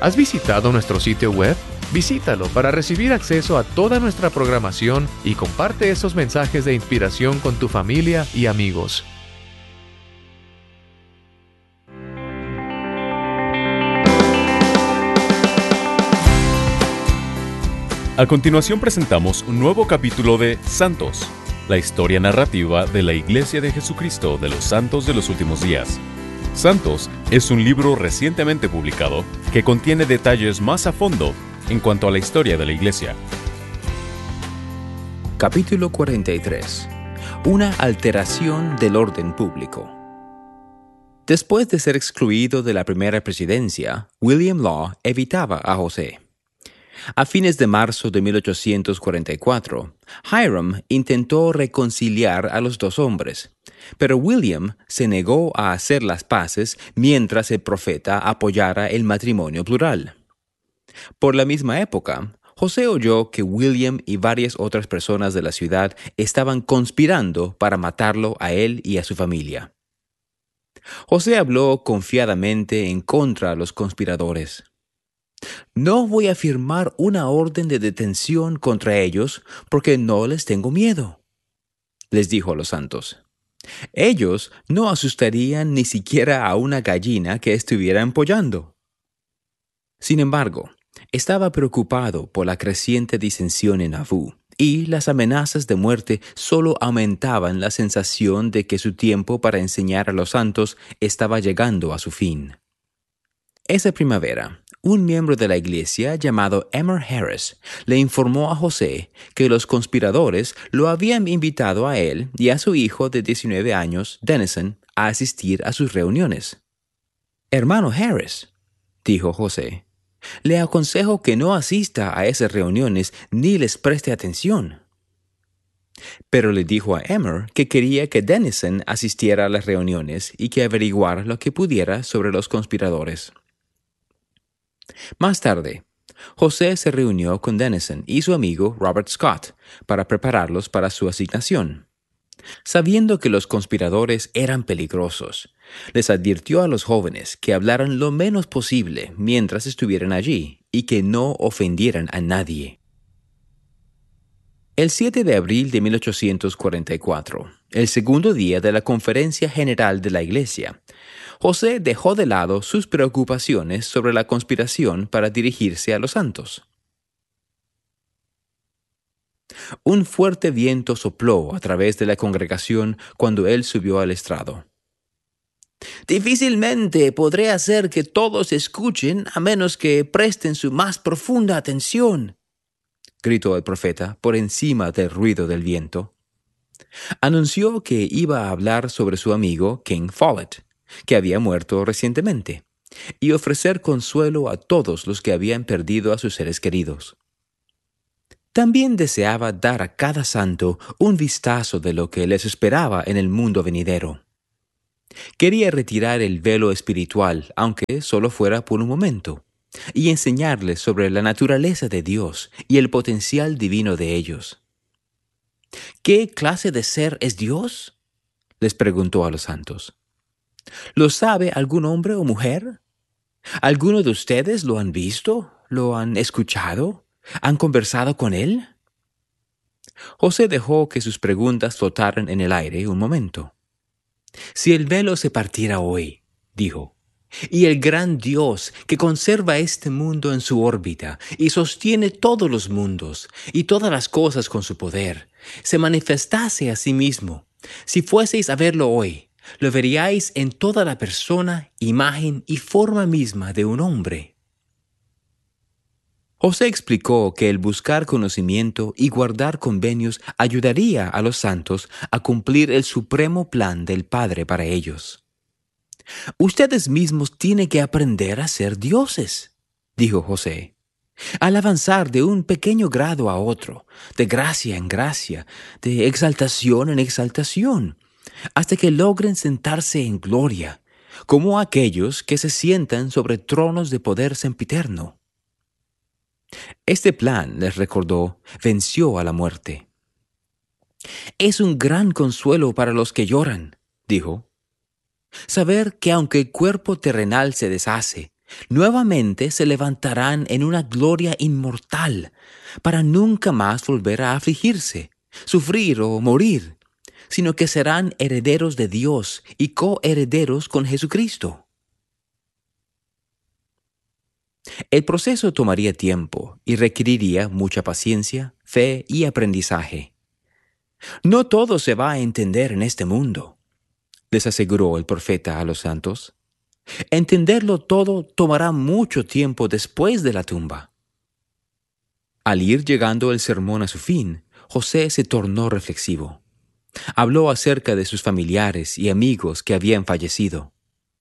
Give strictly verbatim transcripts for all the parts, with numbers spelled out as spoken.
¿Has visitado nuestro sitio web? Visítalo para recibir acceso a toda nuestra programación y comparte esos mensajes de inspiración con tu familia y amigos. A continuación presentamos un nuevo capítulo de Santos, la historia narrativa de la Iglesia de Jesucristo de los Santos de los Últimos Días. Santos es un libro recientemente publicado que contiene detalles más a fondo en cuanto a la historia de la Iglesia. Capítulo cuarenta y tres. Una alteración del orden público. Después de ser excluido de la primera presidencia, William Law evitaba a José. A fines de marzo de mil ochocientos cuarenta y cuatro, Hiram intentó reconciliar a los dos hombres, pero William se negó a hacer las paces mientras el profeta apoyara el matrimonio plural. Por la misma época, José oyó que William y varias otras personas de la ciudad estaban conspirando para matarlo a él y a su familia. José habló confiadamente en contra de los conspiradores. No voy a firmar una orden de detención contra ellos porque no les tengo miedo, les dijo a los santos. Ellos no asustarían ni siquiera a una gallina que estuviera empollando. Sin embargo, estaba preocupado por la creciente disensión en Nauvoo, y las amenazas de muerte solo aumentaban la sensación de que su tiempo para enseñar a los santos estaba llegando a su fin. Esa primavera, un miembro de la iglesia llamado Emmer Harris le informó a José que los conspiradores lo habían invitado a él y a su hijo de diecinueve años, Denison, a asistir a sus reuniones. «Hermano Harris», dijo José, «le aconsejo que no asista a esas reuniones ni les preste atención». Pero le dijo a Emmer que quería que Denison asistiera a las reuniones y que averiguara lo que pudiera sobre los conspiradores. Más tarde, José se reunió con Denison y su amigo Robert Scott para prepararlos para su asignación. Sabiendo que los conspiradores eran peligrosos, les advirtió a los jóvenes que hablaran lo menos posible mientras estuvieran allí y que no ofendieran a nadie. El siete de abril de mil ochocientos cuarenta y cuatro, el segundo día de la Conferencia General de la Iglesia, José dejó de lado sus preocupaciones sobre la conspiración para dirigirse a los santos. Un fuerte viento sopló a través de la congregación cuando él subió al estrado. «Difícilmente podré hacer que todos escuchen a menos que presten su más profunda atención», gritó el profeta por encima del ruido del viento. Anunció que iba a hablar sobre su amigo King Follett, que había muerto recientemente, y ofrecer consuelo a todos los que habían perdido a sus seres queridos. También deseaba dar a cada santo un vistazo de lo que les esperaba en el mundo venidero. Quería retirar el velo espiritual, aunque solo fuera por un momento, y enseñarles sobre la naturaleza de Dios y el potencial divino de ellos. «¿Qué clase de ser es Dios?», les preguntó a los santos. «¿Lo sabe algún hombre o mujer? ¿Alguno de ustedes lo han visto? ¿Lo han escuchado? ¿Han conversado con él?» José dejó que sus preguntas flotaran en el aire un momento. «Si el velo se partiera hoy», dijo, «y el gran Dios que conserva este mundo en su órbita y sostiene todos los mundos y todas las cosas con su poder, se manifestase a sí mismo, si fueseis a verlo hoy, lo veríais en toda la persona, imagen y forma misma de un hombre». José explicó que el buscar conocimiento y guardar convenios ayudaría a los santos a cumplir el supremo plan del Padre para ellos. «Ustedes mismos tienen que aprender a ser dioses», dijo José. «Al avanzar de un pequeño grado a otro, de gracia en gracia, de exaltación en exaltación, hasta que logren sentarse en gloria, como aquellos que se sientan sobre tronos de poder sempiterno». Este plan, les recordó, venció a la muerte. «Es un gran consuelo para los que lloran», dijo, «saber que aunque el cuerpo terrenal se deshace, Nuevamente se levantarán en una gloria inmortal, para nunca más volver a afligirse, sufrir o morir, sino que serán herederos de Dios y coherederos con Jesucristo. El proceso tomaría tiempo y requeriría mucha paciencia, fe y aprendizaje. No todo se va a entender en este mundo, les aseguró el profeta a los santos. Entenderlo todo tomará mucho tiempo después de la tumba. Al ir llegando el sermón a su fin, José se tornó reflexivo. Habló acerca de sus familiares y amigos que habían fallecido.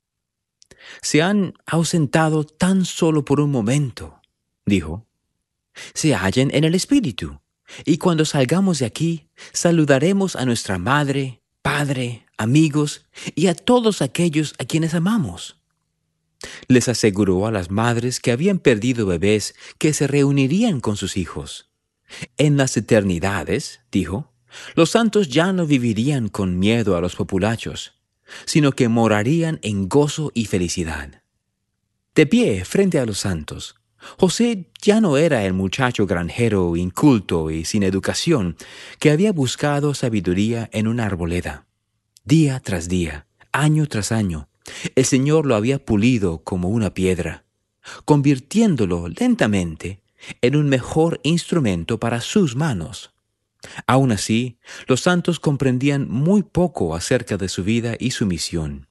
Se han ausentado tan solo por un momento, dijo. Se hallan en el Espíritu, y cuando salgamos de aquí, saludaremos a nuestra madre, padre, amigos y a todos aquellos a quienes amamos. Les aseguró a las madres que habían perdido bebés que se reunirían con sus hijos. En las eternidades, dijo, los santos ya no vivirían con miedo a los populachos, sino que morarían en gozo y felicidad. De pie frente a los santos, José ya no era el muchacho granjero, inculto y sin educación, que había buscado sabiduría en una arboleda. Día tras día, año tras año, el Señor lo había pulido como una piedra, convirtiéndolo lentamente en un mejor instrumento para sus manos. Aún así, los santos comprendían muy poco acerca de su vida y su misión.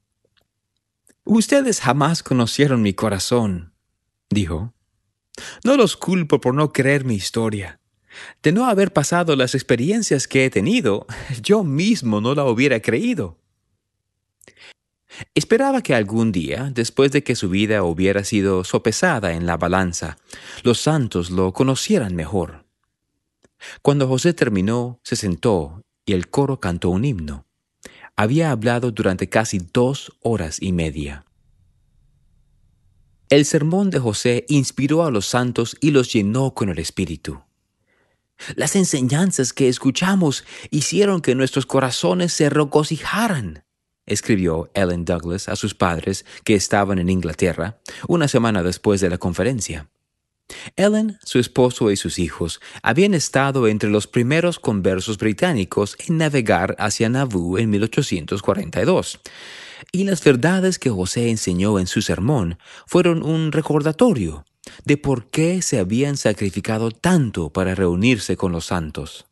«Ustedes jamás conocieron mi corazón», dijo. «No los culpo por no creer mi historia. De no haber pasado las experiencias que he tenido, yo mismo no la hubiera creído». Esperaba que algún día, después de que su vida hubiera sido sopesada en la balanza, los santos lo conocieran mejor. Cuando José terminó, se sentó y el coro cantó un himno. Había hablado durante casi dos horas y media. El sermón de José inspiró a los santos y los llenó con el Espíritu. Las enseñanzas que escuchamos hicieron que nuestros corazones se regocijaran, escribió Ellen Douglas a sus padres que estaban en Inglaterra una semana después de la conferencia. Ellen, su esposo y sus hijos habían estado entre los primeros conversos británicos en navegar hacia Nauvoo en mil ochocientos cuarenta y dos, y las verdades que José enseñó en su sermón fueron un recordatorio de por qué se habían sacrificado tanto para reunirse con los santos.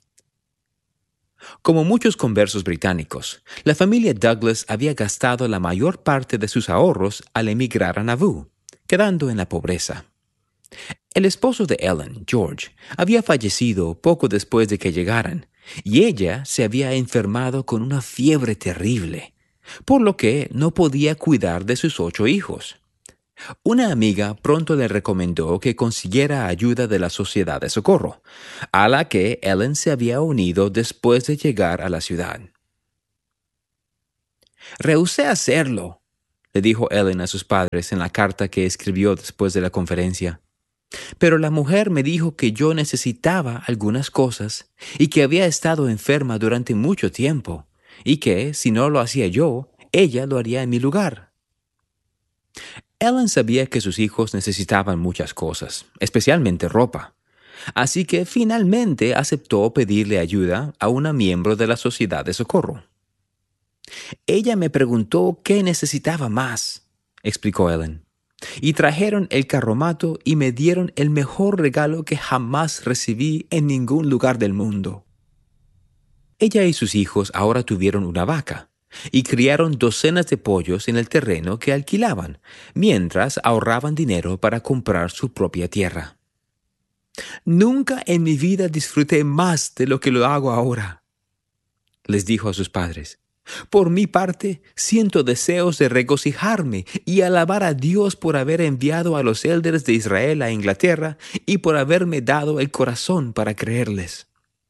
Como muchos conversos británicos, la familia Douglas había gastado la mayor parte de sus ahorros al emigrar a Nauvoo, quedando en la pobreza. El esposo de Ellen, George, había fallecido poco después de que llegaran, y ella se había enfermado con una fiebre terrible, por lo que no podía cuidar de sus ocho hijos. Una amiga pronto le recomendó que consiguiera ayuda de la Sociedad de Socorro, a la que Ellen se había unido después de llegar a la ciudad. «Rehusé hacerlo», le dijo Ellen a sus padres en la carta que escribió después de la conferencia. «Pero la mujer me dijo que yo necesitaba algunas cosas y que había estado enferma durante mucho tiempo, y que, si no lo hacía yo, ella lo haría en mi lugar». Ellen sabía que sus hijos necesitaban muchas cosas, especialmente ropa. Así que finalmente aceptó pedirle ayuda a una miembro de la Sociedad de Socorro. «Ella me preguntó qué necesitaba más», explicó Ellen, «y trajeron el carromato y me dieron el mejor regalo que jamás recibí en ningún lugar del mundo». Ella y sus hijos ahora tuvieron una vaca y criaron docenas de pollos en el terreno que alquilaban, mientras ahorraban dinero para comprar su propia tierra. «Nunca en mi vida disfruté más de lo que lo hago ahora», les dijo a sus padres. «Por mi parte, siento deseos de regocijarme y alabar a Dios por haber enviado a los élderes de Israel a Inglaterra y por haberme dado el corazón para creerles».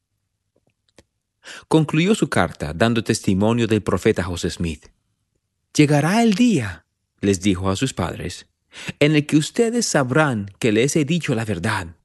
Concluyó su carta dando testimonio del profeta José Smith. «Llegará el día», les dijo a sus padres, «en el que ustedes sabrán que les he dicho la verdad».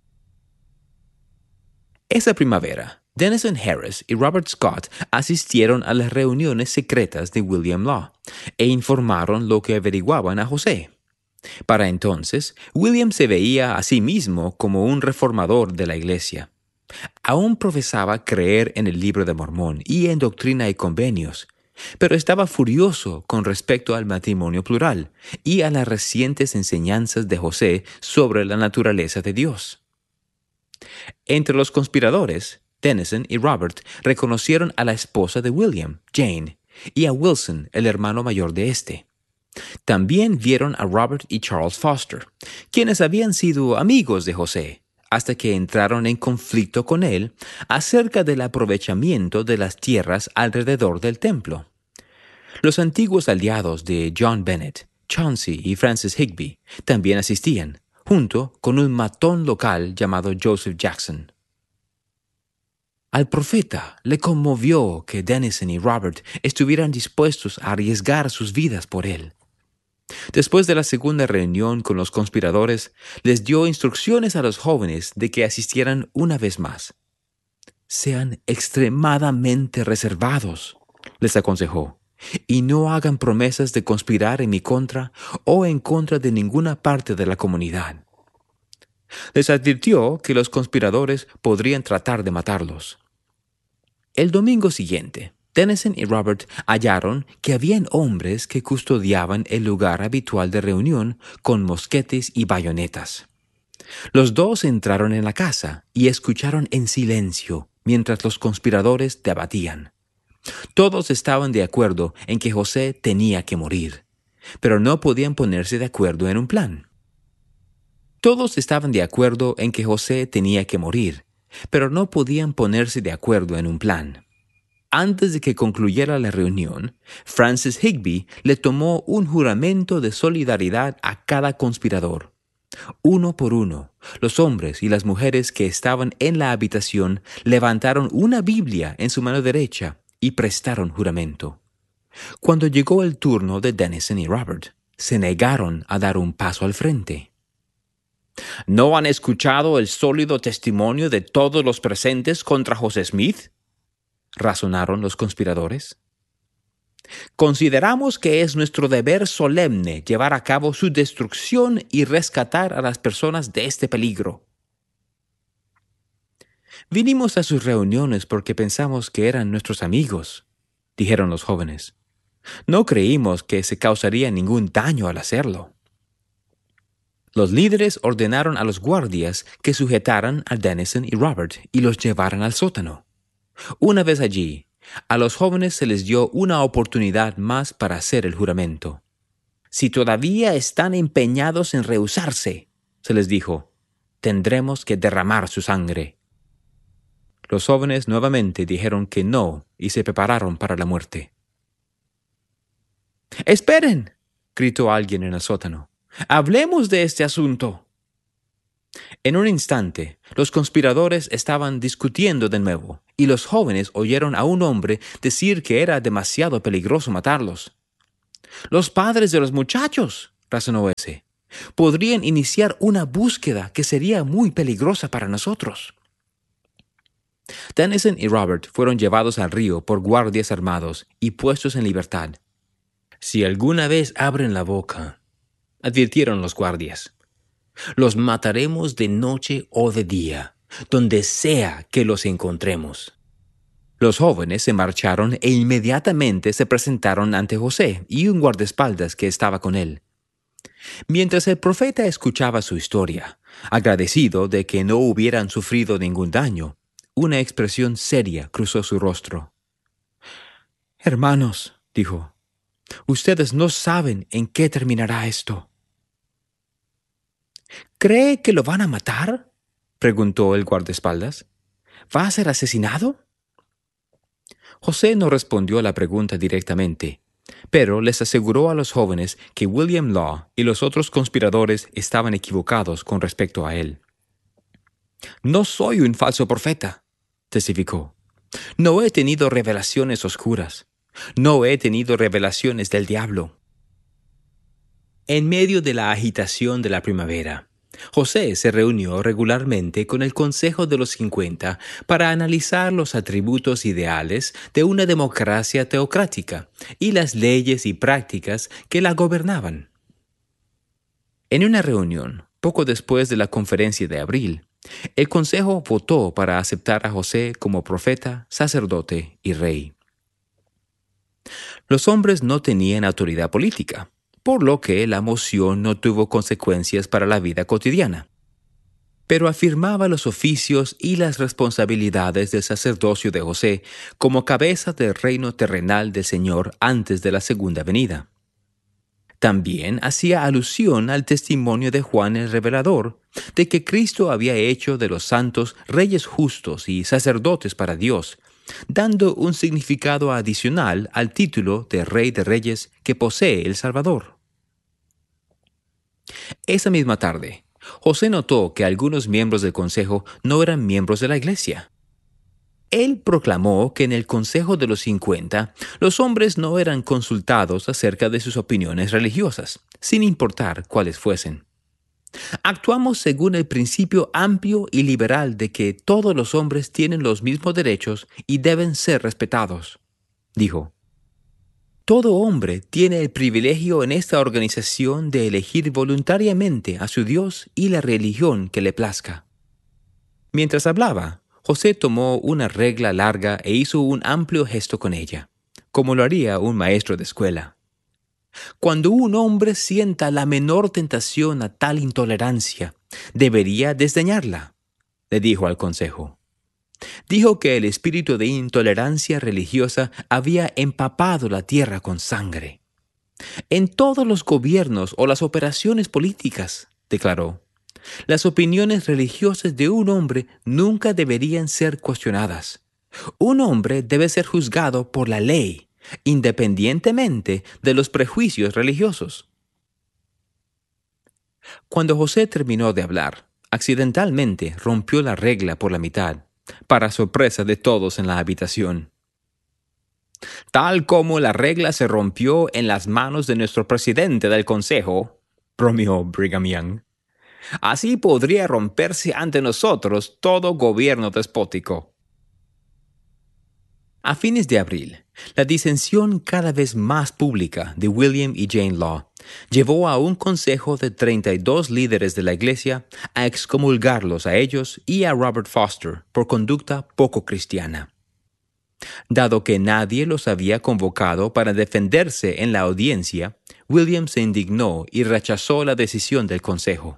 Esa primavera, Denison Harris y Robert Scott asistieron a las reuniones secretas de William Law e informaron lo que averiguaban a José. Para entonces, William se veía a sí mismo como un reformador de la Iglesia. Aún profesaba creer en el Libro de Mormón y en Doctrina y Convenios, pero estaba furioso con respecto al matrimonio plural y a las recientes enseñanzas de José sobre la naturaleza de Dios. Entre los conspiradores, Denison y Robert reconocieron a la esposa de William, Jane, y a Wilson, el hermano mayor de éste. También vieron a Robert y Charles Foster, quienes habían sido amigos de José, hasta que entraron en conflicto con él acerca del aprovechamiento de las tierras alrededor del templo. Los antiguos aliados de John Bennett, Chauncey y Francis Higbee también asistían, junto con un matón local llamado Joseph Jackson. Al profeta le conmovió que Denison y Robert estuvieran dispuestos a arriesgar sus vidas por él. Después de la segunda reunión con los conspiradores, les dio instrucciones a los jóvenes de que asistieran una vez más. Sean extremadamente reservados, les aconsejó, y no hagan promesas de conspirar en mi contra o en contra de ninguna parte de la comunidad. Les advirtió que los conspiradores podrían tratar de matarlos. El domingo siguiente, Denison y Robert hallaron que habían hombres que custodiaban el lugar habitual de reunión con mosquetes y bayonetas. Los dos entraron en la casa y escucharon en silencio mientras los conspiradores debatían. Todos estaban de acuerdo en que José tenía que morir, pero no podían ponerse de acuerdo en un plan. Todos estaban de acuerdo en que José tenía que morir, pero no podían ponerse de acuerdo en un plan. Antes de que concluyera la reunión, Francis Higbee le tomó un juramento de solidaridad a cada conspirador. Uno por uno, los hombres y las mujeres que estaban en la habitación levantaron una Biblia en su mano derecha y prestaron juramento. Cuando llegó el turno de Denison y Robert, se negaron a dar un paso al frente. ¿No han escuchado el sólido testimonio de todos los presentes contra José Smith?, razonaron los conspiradores. Consideramos que es nuestro deber solemne llevar a cabo su destrucción y rescatar a las personas de este peligro. Vinimos a sus reuniones porque pensamos que eran nuestros amigos, dijeron los jóvenes. No creímos que se causaría ningún daño al hacerlo. Los líderes ordenaron a los guardias que sujetaran a Denison y Robert y los llevaran al sótano. Una vez allí, a los jóvenes se les dio una oportunidad más para hacer el juramento. Si todavía están empeñados en rehusarse, se les dijo, tendremos que derramar su sangre. Los jóvenes nuevamente dijeron que no y se prepararon para la muerte. ¡Esperen!, gritó alguien en el sótano. ¡Hablemos de este asunto! En un instante, los conspiradores estaban discutiendo de nuevo, y los jóvenes oyeron a un hombre decir que era demasiado peligroso matarlos. Los padres de los muchachos, razonó ese, podrían iniciar una búsqueda que sería muy peligrosa para nosotros. Denison y Robert fueron llevados al río por guardias armados y puestos en libertad. Si alguna vez abren la boca, advirtieron los guardias, los mataremos de noche o de día, donde sea que los encontremos. Los jóvenes se marcharon e inmediatamente se presentaron ante José y un guardaespaldas que estaba con él. Mientras el profeta escuchaba su historia, agradecido de que no hubieran sufrido ningún daño, una expresión seria cruzó su rostro. «Hermanos», dijo, «ustedes no saben en qué terminará esto». «¿Cree que lo van a matar?», preguntó el guardaespaldas. «¿Va a ser asesinado?». José no respondió a la pregunta directamente, pero les aseguró a los jóvenes que William Law y los otros conspiradores estaban equivocados con respecto a él. «No soy un falso profeta», testificó. «No he tenido revelaciones oscuras. No he tenido revelaciones del diablo». En medio de la agitación de la primavera, José se reunió regularmente con el Consejo de los Cincuenta para analizar los atributos ideales de una democracia teocrática y las leyes y prácticas que la gobernaban. En una reunión, poco después de la conferencia de abril, el consejo votó para aceptar a José como profeta, sacerdote y rey. Los hombres no tenían autoridad política, por lo que la moción no tuvo consecuencias para la vida cotidiana, pero afirmaba los oficios y las responsabilidades del sacerdocio de José como cabeza del reino terrenal del Señor antes de la segunda venida. También hacía alusión al testimonio de Juan el Revelador de que Cristo había hecho de los santos reyes justos y sacerdotes para Dios, dando un significado adicional al título de Rey de Reyes que posee el Salvador. Esa misma tarde, José notó que algunos miembros del consejo no eran miembros de la iglesia. Él proclamó que en el Consejo de los Cincuenta los hombres no eran consultados acerca de sus opiniones religiosas, sin importar cuáles fuesen. Actuamos según el principio amplio y liberal de que todos los hombres tienen los mismos derechos y deben ser respetados, dijo. Todo hombre tiene el privilegio en esta organización de elegir voluntariamente a su Dios y la religión que le plazca. Mientras hablaba, José tomó una regla larga e hizo un amplio gesto con ella, como lo haría un maestro de escuela. Cuando un hombre sienta la menor tentación a tal intolerancia, debería desdeñarla, le dijo al consejo. Dijo que el espíritu de intolerancia religiosa había empapado la tierra con sangre. En todos los gobiernos o las operaciones políticas, declaró, las opiniones religiosas de un hombre nunca deberían ser cuestionadas. Un hombre debe ser juzgado por la ley, independientemente de los prejuicios religiosos. Cuando José terminó de hablar, accidentalmente rompió la regla por la mitad, para sorpresa de todos en la habitación. Tal como la regla se rompió en las manos de nuestro presidente del consejo, bromeó Brigham Young, así podría romperse ante nosotros todo gobierno despótico. A fines de abril, la disensión cada vez más pública de William y Jane Law llevó a un consejo de treinta y dos líderes de la iglesia a excomulgarlos a ellos y a Robert Foster por conducta poco cristiana. Dado que nadie los había convocado para defenderse en la audiencia, William se indignó y rechazó la decisión del consejo.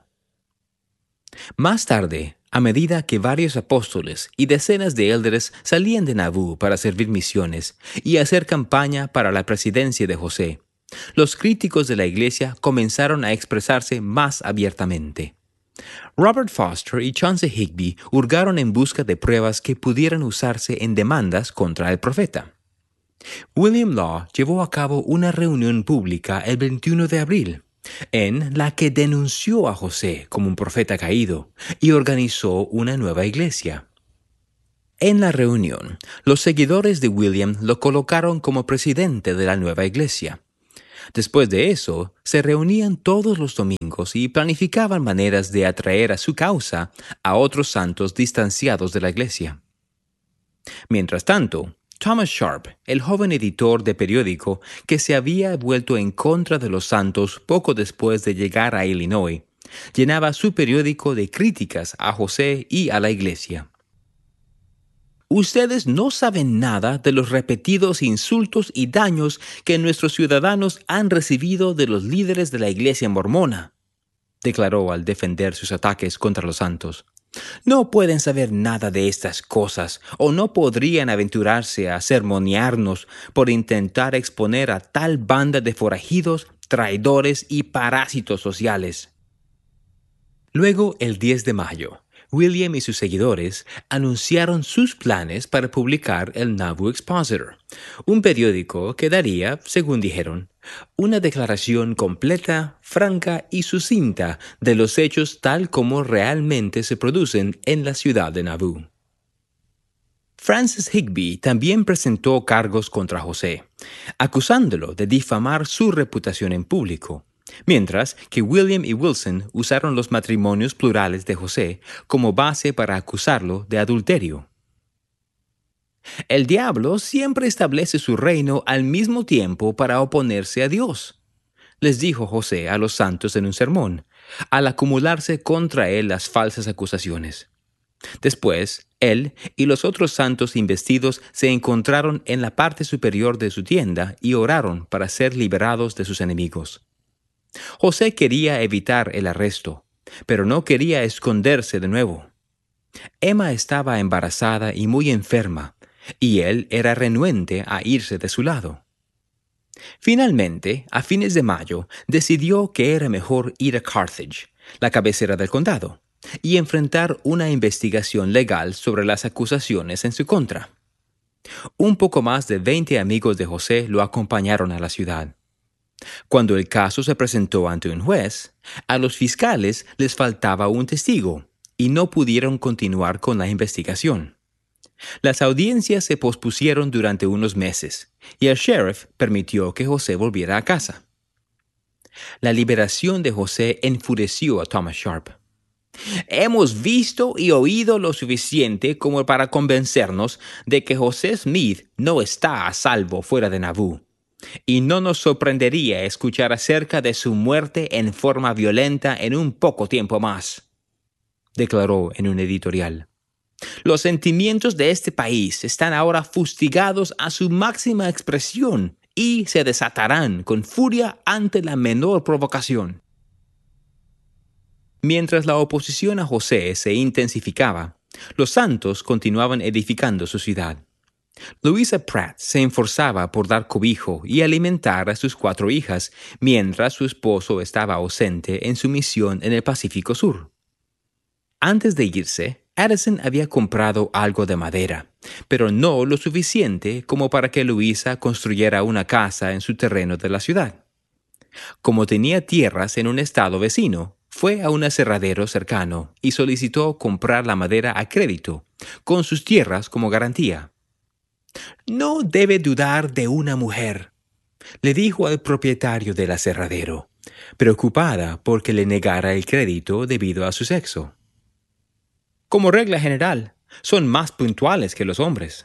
Más tarde, a medida que varios apóstoles y decenas de élderes salían de Nauvoo para servir misiones y hacer campaña para la presidencia de José, los críticos de la iglesia comenzaron a expresarse más abiertamente. Robert Foster y Chauncey Higbee hurgaron en busca de pruebas que pudieran usarse en demandas contra el profeta. William Law llevó a cabo una reunión pública el veintiuno de abril, en la que denunció a José como un profeta caído y organizó una nueva iglesia. En la reunión, los seguidores de William lo colocaron como presidente de la nueva iglesia. Después de eso, se reunían todos los domingos y planificaban maneras de atraer a su causa a otros santos distanciados de la iglesia. Mientras tanto, Thomas Sharp, el joven editor de periódico que se había vuelto en contra de los santos poco después de llegar a Illinois, llenaba su periódico de críticas a José y a la iglesia. Ustedes no saben nada de los repetidos insultos y daños que nuestros ciudadanos han recibido de los líderes de la iglesia mormona, declaró al defender sus ataques contra los santos. No pueden saber nada de estas cosas o no podrían aventurarse a sermonearnos por intentar exponer a tal banda de forajidos, traidores y parásitos sociales. Luego, el diez de mayo, William y sus seguidores anunciaron sus planes para publicar el Nauvoo Expositor, un periódico que daría, según dijeron, una declaración completa, franca y sucinta de los hechos tal como realmente se producen en la ciudad de Nauvoo. Francis Higbee también presentó cargos contra José, acusándolo de difamar su reputación en público, mientras que William y Wilson usaron los matrimonios plurales de José como base para acusarlo de adulterio. El diablo siempre establece su reino al mismo tiempo para oponerse a Dios, les dijo José a los santos en un sermón, al acumularse contra él las falsas acusaciones. Después, él y los otros santos investidos se encontraron en la parte superior de su tienda y oraron para ser liberados de sus enemigos. José quería evitar el arresto, pero no quería esconderse de nuevo. Emma estaba embarazada y muy enferma, y él era renuente a irse de su lado. Finalmente, a fines de mayo, decidió que era mejor ir a Carthage, la cabecera del condado, y enfrentar una investigación legal sobre las acusaciones en su contra. Un poco más de veinte amigos de José lo acompañaron a la ciudad. Cuando el caso se presentó ante un juez, a los fiscales les faltaba un testigo y no pudieron continuar con la investigación. Las audiencias se pospusieron durante unos meses y el sheriff permitió que José volviera a casa. La liberación de José enfureció a Thomas Sharp. «Hemos visto y oído lo suficiente como para convencernos de que José Smith no está a salvo fuera de Nauvoo, y no nos sorprendería escuchar acerca de su muerte en forma violenta en un poco tiempo más», declaró en un editorial. «Los sentimientos de este país están ahora fustigados a su máxima expresión y se desatarán con furia ante la menor provocación». Mientras la oposición a José se intensificaba, los santos continuaban edificando su ciudad. Louisa Pratt se esforzaba por dar cobijo y alimentar a sus cuatro hijas, mientras su esposo estaba ausente en su misión en el Pacífico Sur. Antes de irse, Addison había comprado algo de madera, pero no lo suficiente como para que Louisa construyera una casa en su terreno de la ciudad. Como tenía tierras en un estado vecino, fue a un aserradero cercano y solicitó comprar la madera a crédito, con sus tierras como garantía. «No debe dudar de una mujer», le dijo al propietario del aserradero, preocupada porque le negara el crédito debido a su sexo. «Como regla general, son más puntuales que los hombres».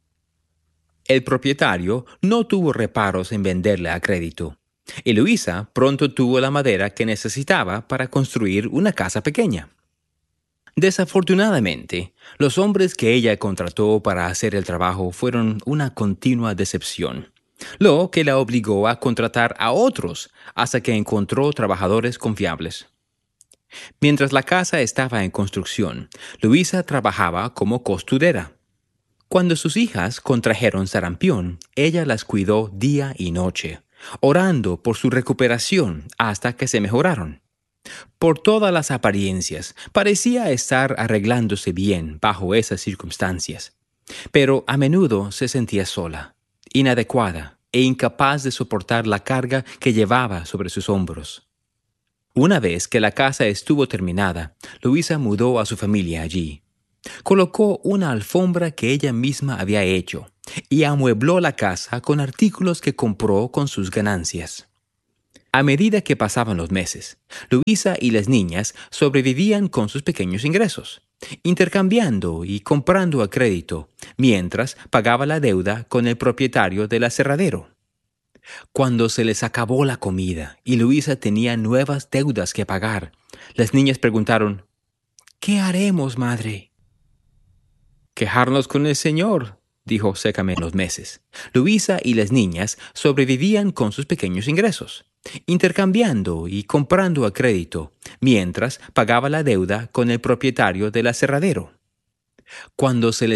El propietario no tuvo reparos en venderle a crédito, y Louisa pronto tuvo la madera que necesitaba para construir una casa pequeña. Desafortunadamente, los hombres que ella contrató para hacer el trabajo fueron una continua decepción, lo que la obligó a contratar a otros hasta que encontró trabajadores confiables. Mientras la casa estaba en construcción, Louisa trabajaba como costurera. Cuando sus hijas contrajeron sarampión, ella las cuidó día y noche, orando por su recuperación hasta que se mejoraron. Por todas las apariencias, parecía estar arreglándose bien bajo esas circunstancias, pero a menudo se sentía sola, inadecuada e incapaz de soportar la carga que llevaba sobre sus hombros. Una vez que la casa estuvo terminada, Louisa mudó a su familia allí. Colocó una alfombra que ella misma había hecho y amuebló la casa con artículos que compró con sus ganancias. A medida que pasaban los meses, Louisa y las niñas sobrevivían con sus pequeños ingresos, intercambiando y comprando a crédito, mientras pagaba la deuda con el propietario del aserradero. Cuando se les acabó la comida y Louisa tenía nuevas deudas que pagar, las niñas preguntaron: «¿Qué haremos, madre?». «Quejarnos con el Señor», dijo secamente los meses. Louisa y las niñas sobrevivían con sus pequeños ingresos, intercambiando y comprando a crédito, mientras pagaba la deuda con el propietario del aserradero. Cuando se les